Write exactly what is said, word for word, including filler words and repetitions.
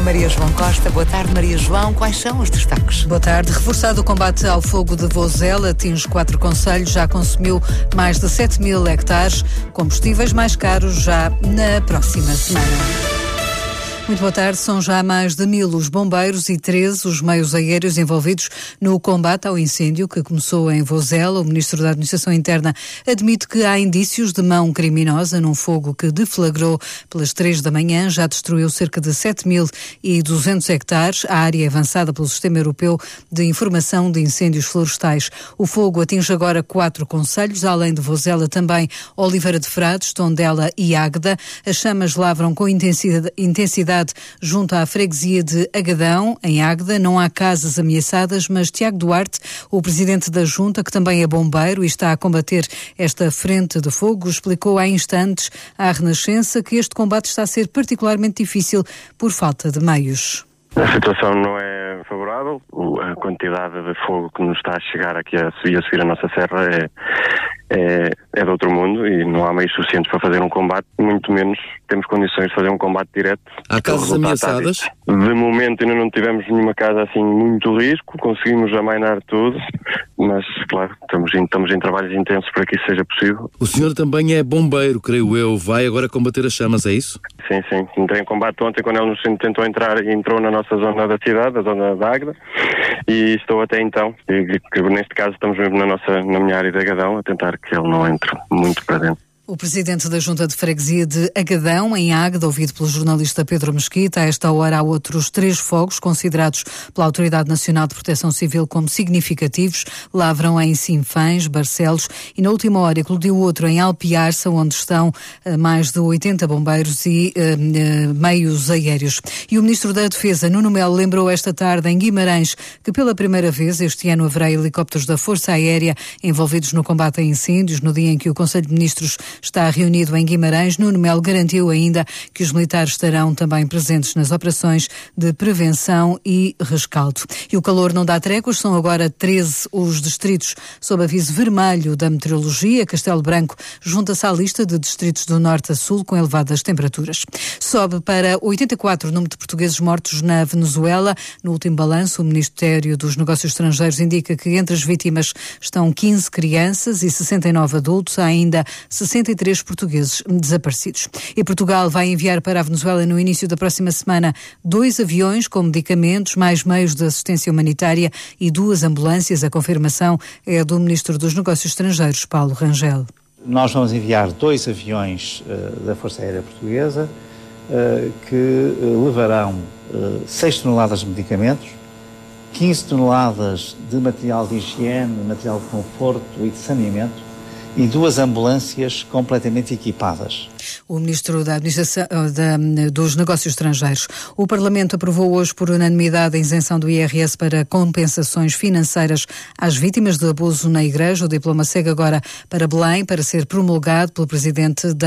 Maria João Costa. Boa tarde, Maria João. Quais são os destaques? Boa tarde. Reforçado o combate ao fogo de Vozela, atinge quatro concelhos, já consumiu mais de sete mil hectares. Combustíveis mais caros já na próxima semana. Muito boa tarde. São já mais de mil os bombeiros e treze os meios aéreos envolvidos no combate ao incêndio que começou em Vozela. O Ministro da Administração Interna admite que há indícios de mão criminosa num fogo que deflagrou pelas três da manhã. Já destruiu cerca de sete mil e duzentos hectares. A área é avançada pelo Sistema Europeu de Informação de Incêndios Florestais. O fogo atinge agora quatro concelhos, além de Vozela também Oliveira de Frades, Tondela e Águeda. As chamas lavram com intensidade, intensidade junto à freguesia de Agadão, em Águeda. Não há casas ameaçadas, mas Tiago Duarte, o presidente da Junta, que também é bombeiro e está a combater esta frente de fogo, explicou há instantes à Renascença que este combate está a ser particularmente difícil por falta de meios. A situação não é favorável. A quantidade de fogo que nos está a chegar aqui a subir, a subir a nossa serra é, é, é de outro mundo e não há meios suficientes para fazer um combate, muito menos temos condições de fazer um combate direto. Há casas ameaçadas? De momento ainda não tivemos nenhuma casa assim muito risco, conseguimos amainar tudo, mas claro, estamos em, estamos em trabalhos intensos para que isso seja possível. O senhor também é bombeiro, creio eu, vai agora combater as chamas, é isso? Sim, sim. Entrei em combate ontem quando ele nos tentou entrar e entrou na nossa zona da cidade, a zona da Águeda, e estou até então, e, que neste caso estamos mesmo na, nossa, na minha área de Agadão, a tentar que ele não entre muito para dentro. O presidente da Junta de Freguesia de Agadão, em Águeda, ouvido pelo jornalista Pedro Mesquita. A esta hora há outros três fogos considerados pela Autoridade Nacional de Proteção Civil como significativos. Lavram em Sinfãs, Barcelos e na última hora eclodiu outro em Alpiarça, onde estão uh, mais de oitenta bombeiros e uh, uh, meios aéreos. E o Ministro da Defesa, Nuno Melo, lembrou esta tarde em Guimarães que pela primeira vez este ano haverá helicópteros da Força Aérea envolvidos no combate a incêndios. No dia em que o Conselho de Ministros está reunido em Guimarães, Nuno Melo garantiu ainda que os militares estarão também presentes nas operações de prevenção e rescaldo. E o calor não dá tréguas, são agora treze os distritos sob aviso vermelho da meteorologia. Castelo Branco junta-se à lista de distritos do norte a sul com elevadas temperaturas. Sobe para oitenta e quatro o número de portugueses mortos na Venezuela. No último balanço, o Ministério dos Negócios Estrangeiros indica que entre as vítimas estão quinze crianças e sessenta e nove adultos. Há ainda sessenta e três portugueses desaparecidos. E Portugal vai enviar para a Venezuela no início da próxima semana dois aviões com medicamentos, mais meios de assistência humanitária e duas ambulâncias. A confirmação é do Ministro dos Negócios Estrangeiros, Paulo Rangel. Nós vamos enviar dois aviões uh, da Força Aérea Portuguesa uh, que uh, levarão uh, seis toneladas de medicamentos, quinze toneladas de material de higiene, material de conforto e de saneamento, e duas ambulâncias completamente equipadas. O Ministro da Administração da, dos Negócios Estrangeiros. O Parlamento aprovou hoje por unanimidade a isenção do I R S para compensações financeiras às vítimas de abuso na Igreja. O diploma segue agora para Belém para ser promulgado pelo Presidente da